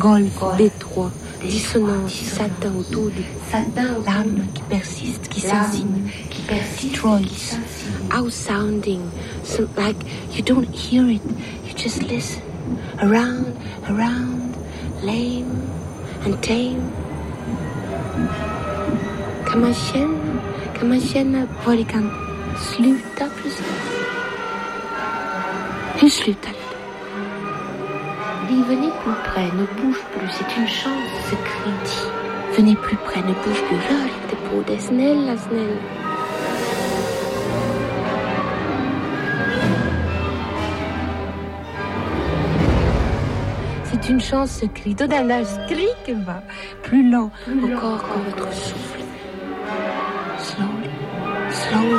golfe, détroit, dissonance, satin autour du larme qui persiste, qui s'insigne, Detroit, out sounding, so like you don't hear it, you just listen, around, lame and tame. Kan man känna vad det kan sluta precis? Hur slutar det? Dis, venez plus près, ne bouge plus, c'est une chance, ce cri dit. Venez plus près, ne bouge plus, rör inte på det, snälla. C'est une chance, ce cri. Dodana skriker va, plus lent encore que votre souffle. Slowly.